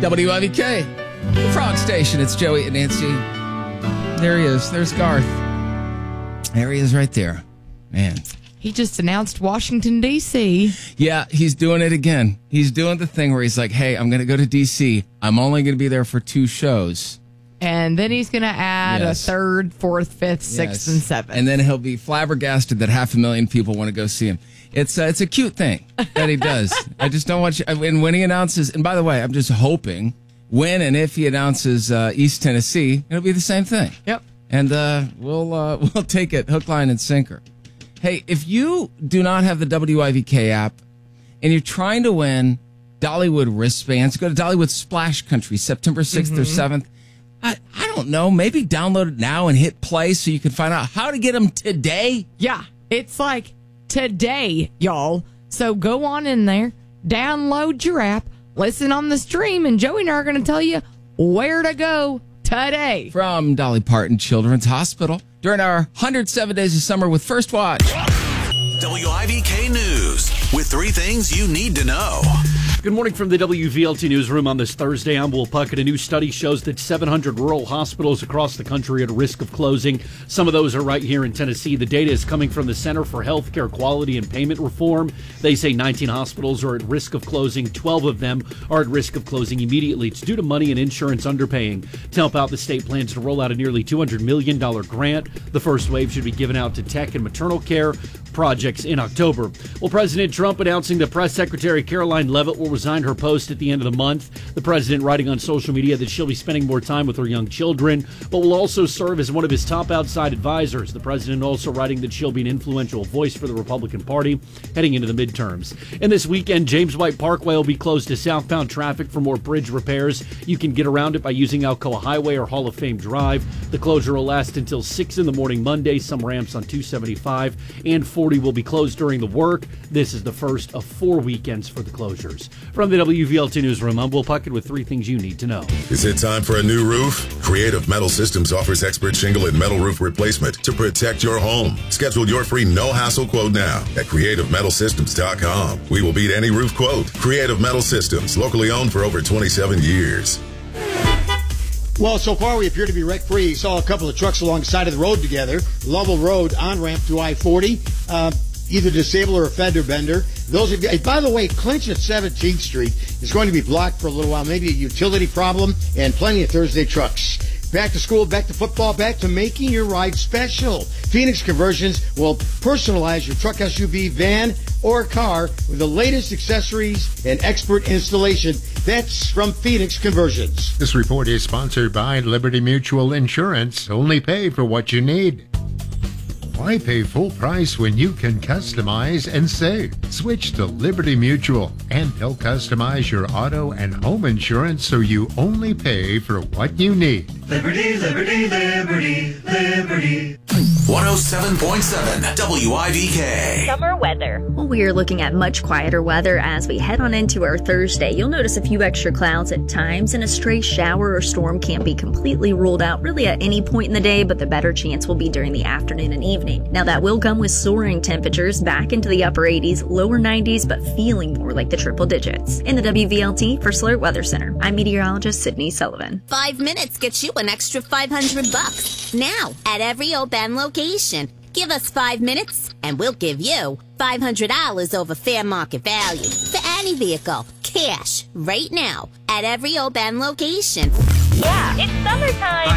WIVK, the Frog Station. It's Joey and Nancy. There he is. There's Garth. There he is right there. Man. He just announced Washington, D.C. Yeah, he's doing it again. He's doing the thing where he's like, hey, I'm going to go to D.C. I'm only going to be there for 2 shows. And then he's going to add a 3rd, 4th, 5th, 6th, and 7th. And then he'll be flabbergasted that 500,000 people want to go see him. It's a cute thing that he does. I just don't want you. And when he announces, and by the way, I'm just hoping when and if he announces East Tennessee, it'll be the same thing. Yep. And we'll take it hook, line, and sinker. Hey, if you do not have the WIVK app and you're trying to win Dollywood wristbands, go to Dollywood Splash Country, September 6th or 7th. I don't know. Maybe download it now and hit play so you can find out how to get them today. Yeah, it's like today, y'all. So go on in there, download your app, listen on the stream, and Joey and I are going to tell you where to go today. From Dolly Parton Children's Hospital during our 107 Days of Summer with First Watch. WIVK News with 3 things you need to know. Good morning from the WVLT Newsroom on this Thursday. I'm Will Puckett. A new study shows that 700 rural hospitals across the country are at risk of closing. Some of those are right here in Tennessee. The data is coming from the Center for Healthcare Quality and Payment Reform. They say 19 hospitals are at risk of closing. 12 of them are at risk of closing immediately. It's due to money and insurance underpaying. To help out, the state plans to roll out a nearly $200 million grant. The first wave should be given out to tech and maternal care projects in October. Well, President Trump announcing that Press Secretary Caroline Leavitt will resign her post at the end of the month. The president writing on social media that she'll be spending more time with her young children, but will also serve as one of his top outside advisors. The president also writing that she'll be an influential voice for the Republican Party heading into the midterms. And this weekend, James White Parkway will be closed to southbound traffic for more bridge repairs. You can get around it by using Alcoa Highway or Hall of Fame Drive. The closure will last until 6 in the morning Monday. Some ramps on 275 and 40 will be closed during the work. This is the first of 4 weekends for the closures. From the WVLT Newsroom, I'm Will Puckett with 3 things you need to know. Is it time for a new roof? Creative Metal Systems offers expert shingle and metal roof replacement to protect your home. Schedule your free no-hassle quote now at CreativeMetalSystems.com. We will beat any roof quote. Creative Metal Systems, locally owned for over 27 years. Well, so far we appear to be wreck-free. You saw a couple of trucks along the side of the road together. Lovell Road on-ramp to I-40, either disabled or a fender bender. Those of you, by the way, Clinch at 17th Street is going to be blocked for a little while. Maybe a utility problem and plenty of Thursday trucks. Back to school, back to football, back to making your ride special. Phoenix Conversions will personalize your truck, SUV, van, or car with the latest accessories and expert installation. That's from Phoenix Conversions. This report is sponsored by Liberty Mutual Insurance. Only pay for what you need. Why pay full price when you can customize and save? Switch to Liberty Mutual, and they'll customize your auto and home insurance so you only pay for what you need. Liberty, liberty, liberty, liberty. 107.7 WIVK. Summer weather. Well, we are looking at much quieter weather as we head on into our Thursday. You'll notice a few extra clouds at times, and a stray shower or storm can't be completely ruled out really at any point in the day, but the better chance will be during the afternoon and evening. Now, that will come with soaring temperatures back into the upper 80s, lower 90s, but feeling more like the triple digits. In the WVLT for Slurt Weather Center, I'm meteorologist Sydney Sullivan. 5 minutes gets you an extra $500 now at every Oban location. Give us 5 minutes and we'll give you $500 over fair market value for any vehicle. Cash right now at every Oban location. Yeah, it's summertime.